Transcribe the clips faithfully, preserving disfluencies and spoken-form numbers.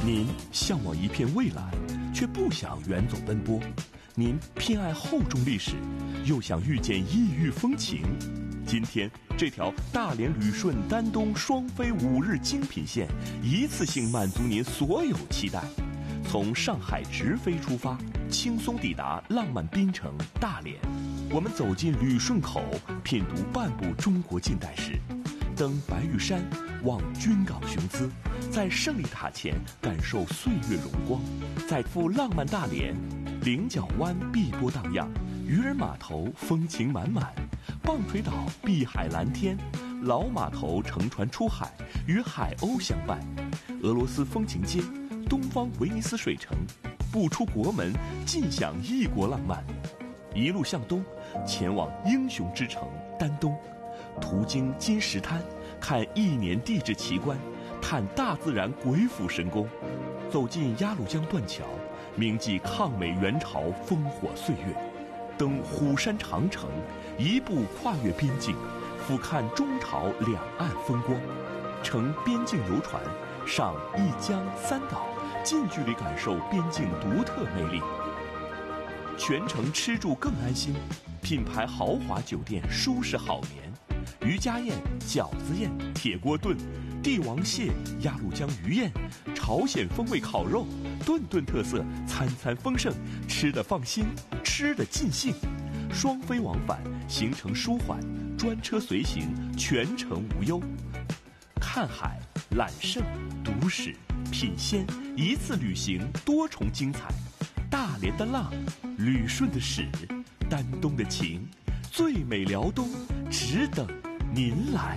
您向往一片蔚蓝，却不想远走奔波；您偏爱厚重历史，又想遇见异域风情。今天，这条大连旅顺丹东双飞五日精品线，一次性满足您所有期待。从上海直飞出发，轻松抵达浪漫滨城大连。我们走进旅顺口，品读半部中国近代史，登白玉山，望军港雄姿，在胜利塔前感受岁月荣光，再赴浪漫大连。菱角湾碧波荡漾，渔人码头风情满满，棒槌岛碧海蓝天，老码头乘船出海，与海鸥相伴。俄罗斯风情街，东方威尼斯水城，不出国门，尽享异国浪漫。一路向东，前往英雄之城丹东，途经金石滩，看一年地质奇观，探大自然鬼斧神工，走进鸭绿江断桥，铭记抗美援朝烽火岁月，登虎山长城，一步跨越边境，俯瞰中朝两岸风光，乘边境游船上一江三岛，近距离感受边境独特魅力。全程吃住更安心，品牌豪华酒店舒适好眠，渔家宴、饺子宴、铁锅炖、帝王蟹、鸭绿江鱼宴、朝鲜风味烤肉，顿顿特色，餐餐丰盛，吃得放心，吃得尽兴。双飞往返，行程舒缓，专车随行，全程无忧。看海、揽胜、读史、品鲜，一次旅行多重精彩。大连的浪，旅顺的史，丹东的情，最美辽东，只等您来。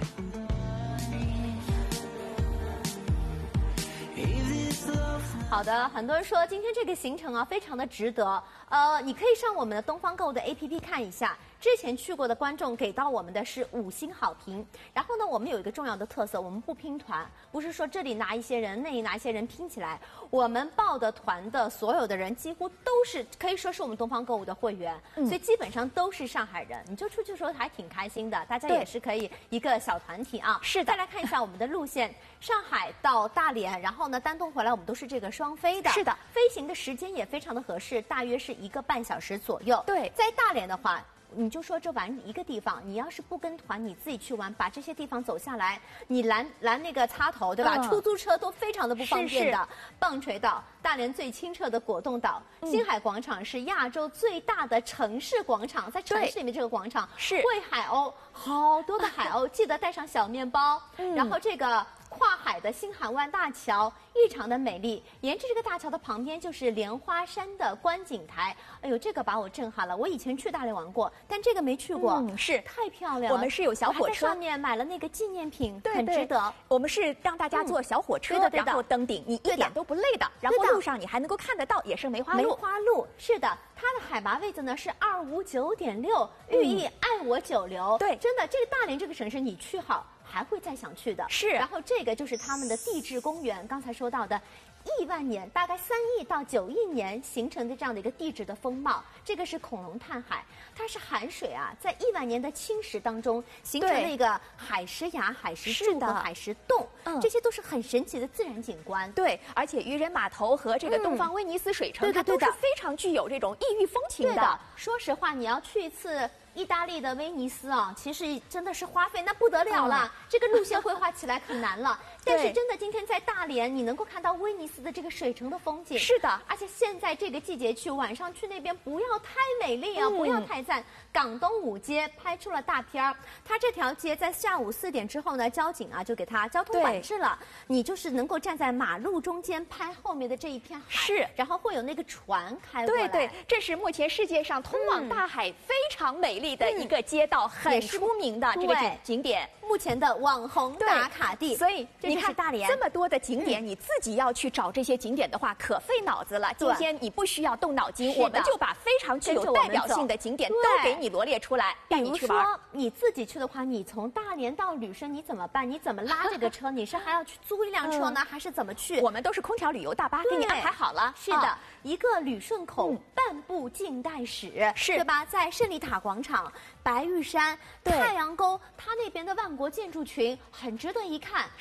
好的，很多人说今天这个行程啊非常的值得，呃，你可以上我们的东方购物的 A P P 看一下，之前去过的观众给到我们的是五星好评。然后呢，我们有一个重要的特色，我们不拼团，不是说这里拿一些人，那里拿一些人拼起来，我们报的团的所有的人几乎都是可以说是我们东方购物的会员，嗯、所以基本上都是上海人，你就出去的时候还挺开心的，大家也是可以一个小团体啊。是的。再来看一下我们的路线，上海到大连，然后呢丹东回来，我们都是这个双飞的。是的，飞行的时间也非常的合适，大约是一个半小时左右。对，在大连的话，你就说这玩一个地方，你要是不跟团，你自己去玩，把这些地方走下来，你拦拦那个插头，对吧？嗯、出租车都非常的不方便的。是是棒槌岛，大连最清澈的果冻岛，嗯、星海广场是亚洲最大的城市广场，在城市里面这个广场是喂海鸥，好多的海鸥，记得带上小面包。嗯、然后这个跨海的新海湾大桥异常的美丽，沿着这个大桥的旁边就是莲花山的观景台。哎呦，这个把我震撼了！我以前去大连玩过，但这个没去过。嗯，是太漂亮了。我们是有小火车，在上面买了那个纪念品，对很值得。我们是让大家坐小火车，嗯、然后登顶，你一点都不累的。然后路上你还能够看得到野生梅花鹿。梅花鹿是的，它的海拔位置呢是二五九点六，寓意爱我九流。对，真的，这个大连这个城市你去好，还会再想去的。是，然后这个就是他们的地质公园，刚才说到的亿万年，大概三亿到九亿年形成的这样的一个地质的风貌。这个是恐龙探海，它是含水啊，在亿万年的侵蚀当中形成了一个海石崖、海石柱和海石洞，嗯，这些都是很神奇的自然景观。对，而且渔人码头和这个东方威尼斯水城，嗯、它都是非常具有这种异域风情的。对的，说实话，你要去一次意大利的威尼斯啊，其实真的是花费那不得了了，嗯、这个路线规划起来可难了。但是真的，今天在大连，你能够看到威尼斯的这个水城的风景。是的，而且现在这个季节去，晚上去那边不要太美丽啊，嗯、不要太赞。港东五街拍出了大片儿，它这条街在下午四点之后呢，交警啊就给它交通管制了，你就是能够站在马路中间拍后面的这一片海，是，然后会有那个船开过来。对对，这是目前世界上通往大海非常美丽的一个街道，嗯、很出名的这个景景点，目前的网红打卡地。所以你看大连这么多的景点，嗯、你自己要去找这些景点的话，可费脑子了。今天你不需要动脑筋，我们就把非常具有代表性的景点都给你罗列出来，带你去玩。比如说你自己去的话，你从大连到旅顺你怎么办？你怎么拉这个车？你是还要去租一辆车呢，嗯、还是怎么去？我们都是空调旅游大巴给你安排好了。是的，哦、一个旅顺口半部近代史，是对吧？在胜利塔广场、白玉山、太阳沟，它那边的万国建筑群很值得一看。是的，旅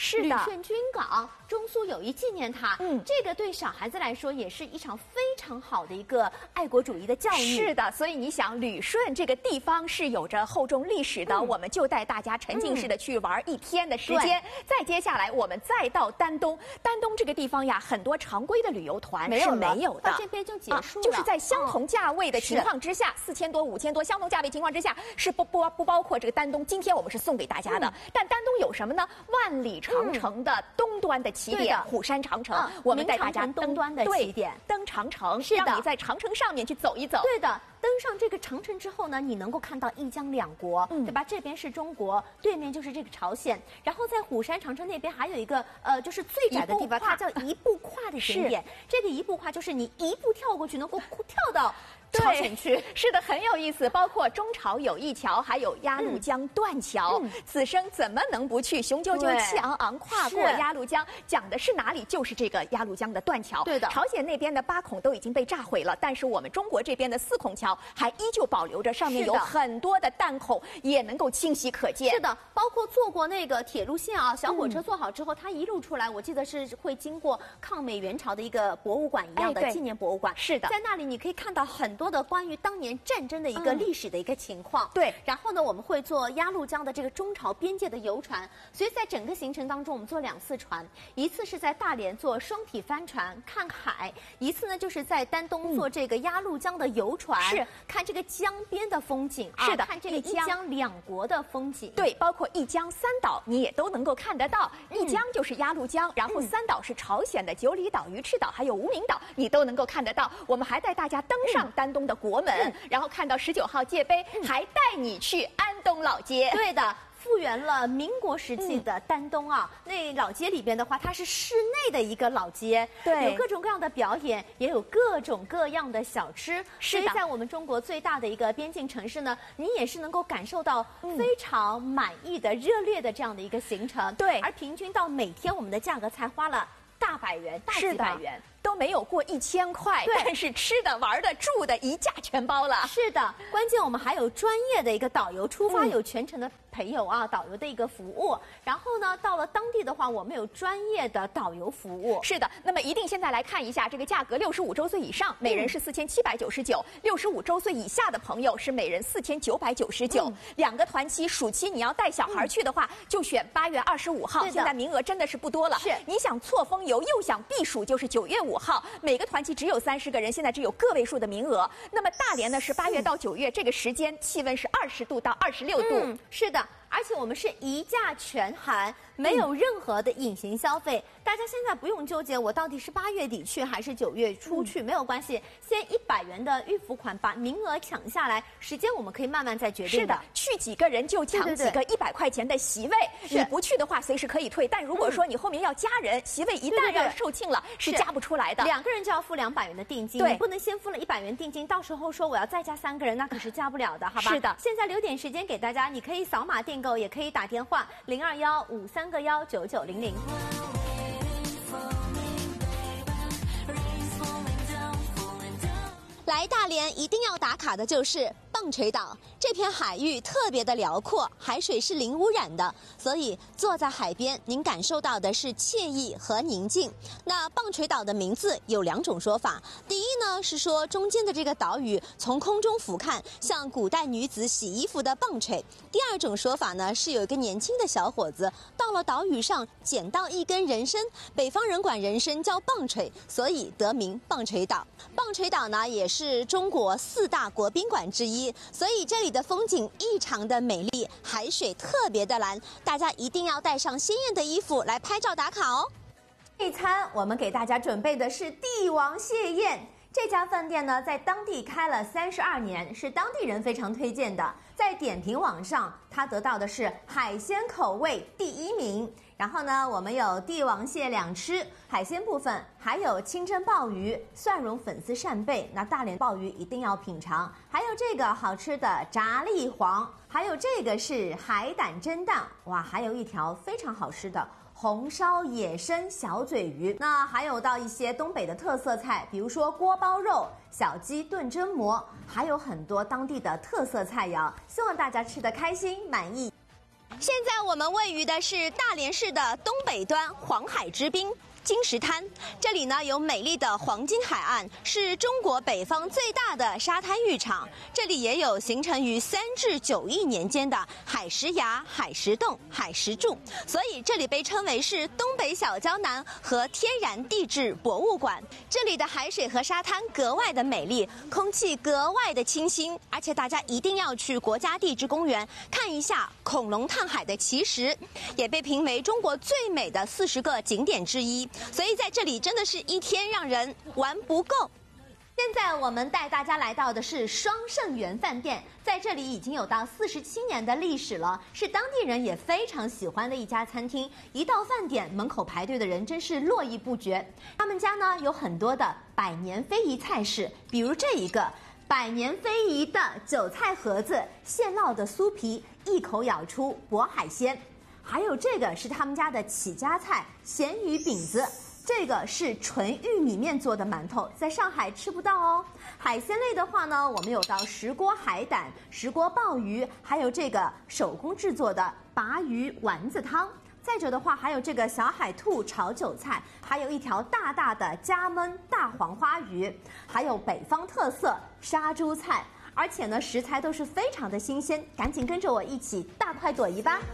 炫军港、中苏友谊纪念塔，嗯，这个对小孩子来说也是一场非常好的一个爱国主义的教育。 是的，所以你想，旅顺这个地方是有着厚重历史的，嗯、我们就带大家沉浸式的去玩一天的时间。嗯、再接下来，我们再到丹东。丹东这个地方呀，很多常规的旅游团是没有的， 到这边就结束了、啊。 就是在相同价位的情况之下，四千多、五千多，相同价位情况之下，是不不不包括这个丹东。今天我们是送给大家的，嗯、但丹东有什么呢？万里长城的东端的起点，嗯、虎山长城，啊、我们带大家东端的起点登长城， 是的， 让你在长城上面去走一走。 对的。登上这个长城之后呢，你能够看到一江两国，嗯、对吧？这边是中国，对面就是这个朝鲜。然后在虎山长城那边还有一个呃，就是最窄的地方，它叫一步跨的景点。这个一步跨就是你一步跳过去，能够跳到朝鲜去。 是的，很有意思。包括中朝友谊桥，还有鸭绿江断桥。嗯、此生怎么能不去？雄赳赳，气昂昂，跨过鸭绿江，讲的是哪里？就是这个鸭绿江的断桥。 对的。 朝鲜那边的八孔都已经被炸毁了，但是我们中国这边的四孔桥还依旧保留着，上面有很多的弹孔，也能够清晰可见。 是的，包括坐过那个铁路线啊，小火车坐好之后，嗯、它一路出来，我记得是会经过抗美援朝的一个博物馆一样的纪念博物馆。 是的， 在那里你可以看到很多的关于当年战争的一个历史的一个情况。 嗯、对， 然后呢，我们会坐鸭绿江的这个中朝边界的游船，所以在整个行程当中，我们坐两次船，一次是在大连坐双体帆船看海，一次呢就是在丹东坐这个鸭绿江的游船， 是、嗯、 看这个江边的风景。啊、 是的， 看这个一江两国的风景。 对，包括一江三岛，你也都能够看得到。嗯、一江就是鸭绿江，然后三岛是朝鲜的九里岛、鱼翅岛，还有无名岛，你都能够看得到。我们还带大家登上丹东的国门，嗯、然后看到十九号界碑，嗯、还带你去安东老街。 对的。复原了民国时期的丹东啊，嗯、那老街里边的话，它是室内的一个老街， 对， 有各种各样的表演，也有各种各样的小吃。 是的， 所以在我们中国最大的一个边境城市呢，你也是能够感受到非常满意的、嗯、热烈的这样的一个行程。 对， 而平均到每天我们的价格才花了大百元、大几百元。 都没有过一千块，但是吃的、玩的、住的一价全包了。 是的，关键我们还有专业的一个导游出发，嗯、有全程的陪游啊，导游的一个服务。然后呢，到了当地的话，我们有专业的导游服务。 是的，那么一定现在来看一下这个价格，六十五周岁以上，每人是四千七百九十九；六十五周岁以下的朋友是每人四千九百九十九。两个团期，暑期你要带小孩去的话，嗯、就选八月二十五号，现在名额真的是不多了。 是， 你想错峰游又想避暑，就是九月五号，每个团期只有三十个人，现在只有个位数的名额。那么大连呢是八月到九月，这个时间气温是二十度到二十六度。 嗯，是的。而且我们是一价全含，没有任何的隐形消费。嗯、大家现在不用纠结，我到底是八月底去还是九月初去，嗯、没有关系。先一百元的预付款，把名额抢下来，时间我们可以慢慢再决定的。 是的，去几个人就抢几个一百块钱的席位。对对对，你不去的话，随时可以退。但如果说你后面要加人，嗯、席位一旦要售罄了，是加不出来的。 两个人就要付两百元的定金， 对， 你不能先付了一百元定金，到时候说我要再加三个人，那可是加不了的，好吧？ 是的。 现在留点时间给大家，你可以扫码订购，也可以打电话。电话零二幺五三个幺九九零零。来大连一定要打卡的就是棒槌岛，这片海域特别的辽阔，海水是零污染的，所以坐在海边，您感受到的是惬意和宁静。那棒槌岛的名字有两种说法，第一呢是说中间的这个岛屿从空中俯瞰，像古代女子洗衣服的棒槌；第二种说法呢是有一个年轻的小伙子到了岛屿上捡到一根人参，北方人管人参叫棒槌，所以得名棒槌岛。棒槌岛呢也是中国四大国宾馆之一，所以这里的风景异常的美丽，海水特别的蓝，大家一定要带上鲜艳的衣服来拍照打卡哦。这一餐我们给大家准备的是帝王蟹宴。这家饭店呢，在当地开了三十二年，是当地人非常推荐的。在点评网上，它得到的是海鲜口味第一名。然后呢，我们有帝王蟹两吃，海鲜部分还有清蒸鲍鱼、蒜蓉粉丝扇贝，那大连鲍鱼一定要品尝。还有这个好吃的炸栗黄，还有这个是海胆蒸蛋，哇，还有一条非常好吃的红烧野生小嘴鱼。那还有到一些东北的特色菜，比如说锅包肉、小鸡炖蒸馍，还有很多当地的特色菜肴，希望大家吃得开心满意。 现在我们位于的是大连市的东北端黄海之滨金石滩，这里呢有美丽的黄金海岸，是中国北方最大的沙滩浴场。这里也有形成于三至九亿年间的海石崖、海石洞、海石柱，所以这里被称为是东北小胶囊和天然地质博物馆。这里的海水和沙滩格外的美丽，空气格外的清新，而且大家一定要去国家地质公园看一下恐龙探海的奇石，也被评为中国最美的四十个景点之一。所以在这里真的是一天让人玩不够。现在我们带大家来到的是双盛园饭店，在这里已经有到四十七年的历史了，是当地人也非常喜欢的一家餐厅。一到饭点，门口排队的人真是络绎不绝。他们家呢有很多的百年非遗菜式，比如这一个百年非遗的韭菜盒子，现烙的酥皮，一口咬出渤海鲜。还有这个是他们家的起家菜咸鱼饼子，这个是纯玉米面做的馒头，在上海吃不到哦。海鲜类的话呢，我们有到石锅海胆、石锅鲍鱼，还有这个手工制作的鲅鱼丸子汤。再者的话，还有这个小海兔炒韭菜，还有一条大大的加焖大黄花鱼，还有北方特色杀猪菜，而且呢食材都是非常的新鲜，赶紧跟着我一起大快朵颐吧。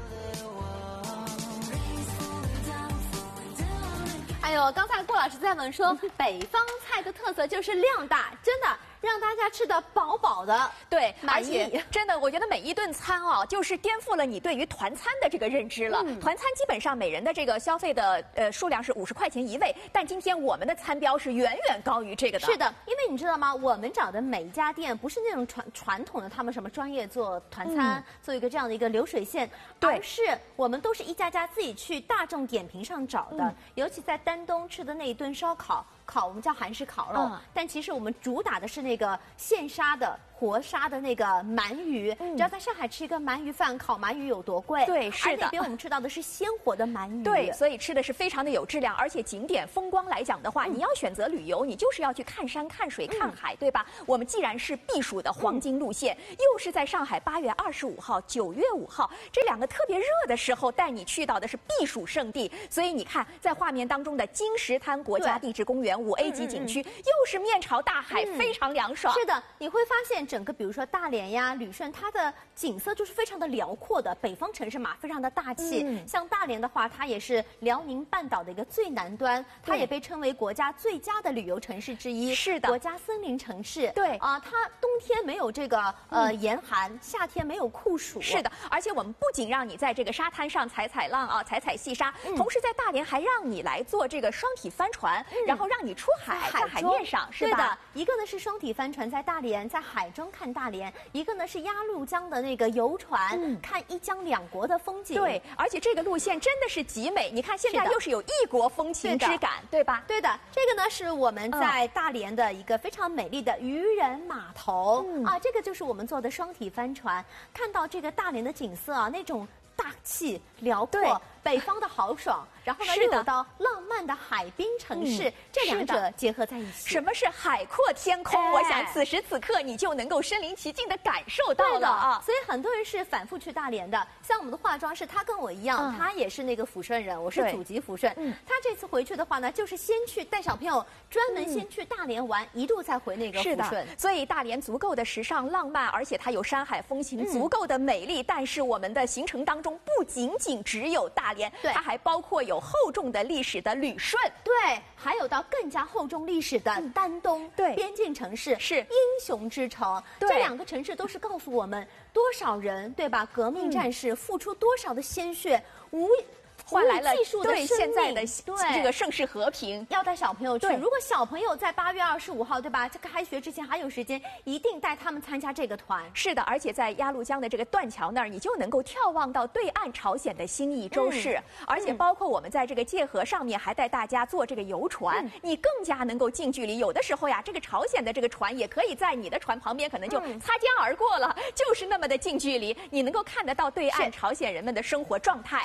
哎呦，刚才郭老师在问说，北方菜的特色就是量大，真的让大家吃得饱饱的。 对， 满意而且真的，我觉得每一顿餐啊，就是颠覆了你对于团餐的这个认知了。嗯、团餐基本上每人的这个消费的呃数量是五十块钱一位，但今天我们的餐标是远远高于这个的。 是的，因为你知道吗？我们找的每一家店不是那种传传统的他们什么专业做团餐，嗯、做一个这样的一个流水线， 对， 而是我们都是一家家自己去大众点评上找的，嗯、尤其在丹东吃的那一顿烧烤。烤我们叫韩式烤肉，嗯、但其实我们主打的是那个现杀的、活杀的那个鳗鱼。嗯、你知道在上海吃一个鳗鱼饭，烤鳗鱼有多贵？ 对，是的。 而那边我们吃到的是鲜活的鳗鱼。 对，所以吃的是非常的有质量，而且景点风光来讲的话，嗯、你要选择旅游，你就是要去看山、看水、看海，嗯、对吧？我们既然是避暑的黄金路线，嗯、又是在上海八月二十五号、九月五号这两个特别热的时候带你去到的是避暑胜地，所以你看在画面当中的金石滩国家地质公园。五 A 级景区，嗯嗯、又是面朝大海，嗯、非常凉爽。 是的，你会发现整个，比如说大连呀、旅顺，它的景色就是非常的辽阔的。北方城市嘛，非常的大气。嗯、像大连的话，它也是辽宁半岛的一个最南端，它也被称为国家最佳的旅游城市之一。 是的， 国家森林城市。 对啊、呃，它冬天没有这个呃、嗯、严寒，夏天没有酷暑。 是的，而且我们不仅让你在这个沙滩上踩踩浪啊，踩踩细沙，嗯、同时在大连还让你来做这个双体帆船，嗯、然后让你出海，在海面上，是吧？ 对的，一个呢是双体帆船在大连，在海中看大连；一个呢是鸭绿江的那个游船，嗯、看一江两国的风景。 对，而且这个路线真的是极美。你看，现在又是有异国风情之感，对吧？ 对的，这个呢是我们在大连的一个非常美丽的渔人码头、嗯、啊，这个就是我们做的双体帆船。看到这个大连的景色啊，那种大气辽阔，北方的豪爽，然后呢又有到浪漫的海滨城市，嗯、这两者结合在一起。 什么是海阔天空？哎、我想此时此刻你就能够身临其境的感受到了啊！ 所以很多人是反复去大连的。像我们的化妆师，他跟我一样，嗯、他也是那个抚顺人，我是祖籍抚顺。嗯、他这次回去的话呢，就是先去带小朋友专门先去大连玩，嗯、一路再回那个抚顺。 所以大连足够的时尚浪漫，而且它有山海风情，嗯、足够的美丽。但是我们的行程当中不仅仅只有大连， 对， 它还包括有厚重的历史的旅顺， 对，还有到更加厚重历史的丹东， 对， 边境城市是英雄之城。这两个城市都是告诉我们多少人，对吧？革命战士付出多少的鲜血，无。 换来了对现在的这个盛世和平。 要带小朋友去，如果小朋友在八月二十五号，对吧？这个开学之前还有时间，一定带他们参加这个团。 是的，而且在鸭绿江的这个断桥那儿，你就能够眺望到对岸朝鲜的新义州市，嗯、而且包括我们在这个界河上面还带大家坐这个游船，嗯、你更加能够近距离。有的时候呀，这个朝鲜的这个船也可以在你的船旁边，可能就擦肩而过了，嗯、就是那么的近距离，你能够看得到对岸朝鲜人们的生活状态。 是的。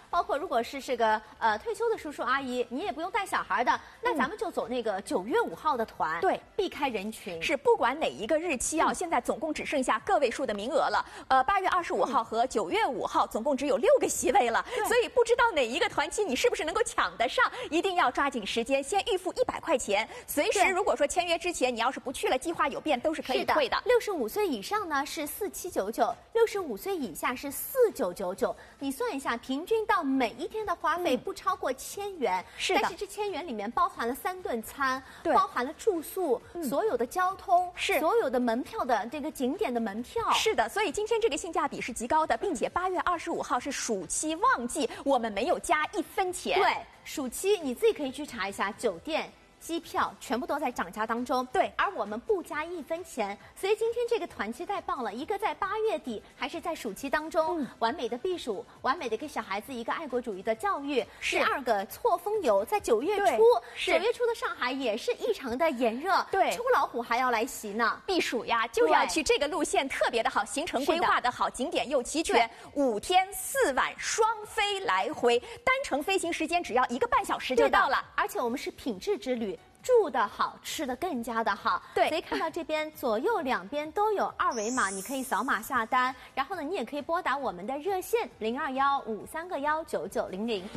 包括如果是这个呃退休的叔叔阿姨，你也不用带小孩的，那咱们就走那个九月五号的团， 对， 避开人群。 是不管哪一个日期啊，嗯、现在总共只剩下个位数的名额了。呃，八月二十五号和九月五号总共只有六个席位了，所以不知道哪一个团期你是不是能够抢得上，一定要抓紧时间，先预付一百块钱，随时如果说签约之前你要是不去了，计划有变都是可以退的。 六十五岁以上呢是四七九九，六十五岁以下是四九九九。你算一下，平均到每一天的花费不超过千元。 是的， 但是这千元里面包含了三顿餐， 对， 包含了住宿，嗯、所有的交通， 是所有的门票的这个景点的门票。 是的，所以今天这个性价比是极高的，并且八月二十五号是暑期旺季，我们没有加一分钱。 对，暑期你自己可以去查一下酒店。机票全部都在涨价当中， 对， 而我们不加一分钱，所以今天这个团期太棒了，一个在八月底，还是在暑期当中，嗯、完美的避暑，完美的给小孩子一个爱国主义的教育。第二个错峰游，在九月初，九月初的上海也是异常的炎热， 对， 秋老虎还要来袭呢， 避暑呀，就要去这个路线，特别的好，行程规划的好，景点又齐全，五天四晚双飞来回，单程飞行时间只要一个半小时就到了， 而且我们是品质之旅。住得好，吃得更加的好。 对， 所以看到这边左右两边都有二维码，你可以扫码下单。然后呢，你也可以拨打我们的热线零二幺五三个幺九九零零。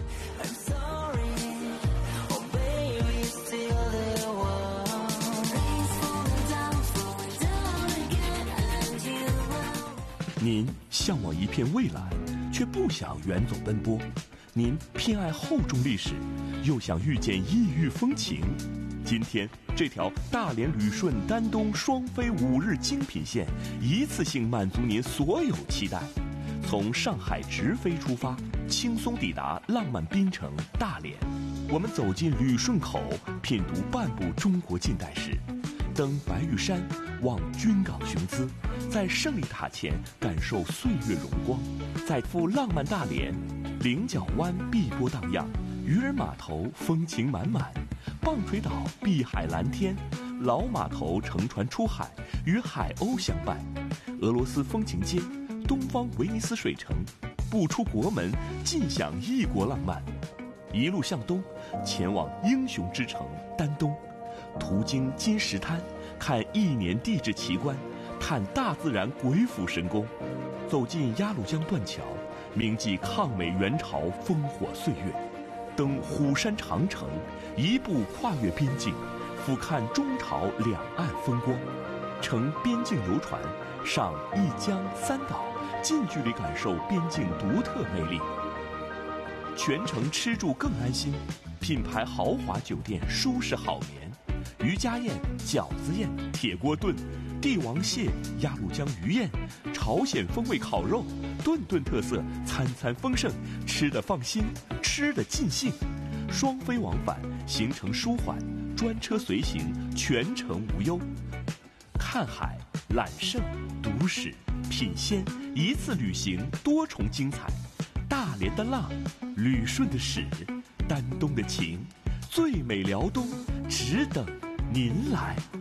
您向往一片蔚蓝，却不想远走奔波；您偏爱厚重历史，又想遇见异域风情。今天这条大连旅顺丹东双飞五日精品线，一次性满足您所有期待。从上海直飞出发，轻松抵达浪漫滨城大连。我们走进旅顺口，品读半部中国近代史，登白玉山，望军港雄姿，在胜利塔前感受岁月荣光，再赴浪漫大连。菱角湾碧波荡漾，渔人码头风情满满，棒槌岛碧海蓝天，老码头乘船出海，与海鸥相伴。俄罗斯风情街，东方威尼斯水城，不出国门，尽享异国浪漫。一路向东，前往英雄之城丹东，途经金石滩，看一年地质奇观，探大自然鬼斧神工，走进鸭绿江断桥，铭记抗美援朝烽火岁月，登虎山长城，一步跨越边境，俯瞰中朝两岸风光，乘边境游船上一江三岛，近距离感受边境独特魅力。全程吃住更安心，品牌豪华酒店舒适好眠，渔家宴、饺子宴、铁锅炖、帝王蟹、鸭绿江鱼宴、朝鲜风味烤肉，顿顿特色，餐餐丰盛，吃得放心，吃得尽兴。双飞往返，行程舒缓，专车随行，全程无忧。看海、揽胜、读史、品鲜，一次旅行多重精彩。大连的浪，旅顺的史，丹东的情，最美辽东，只等您来。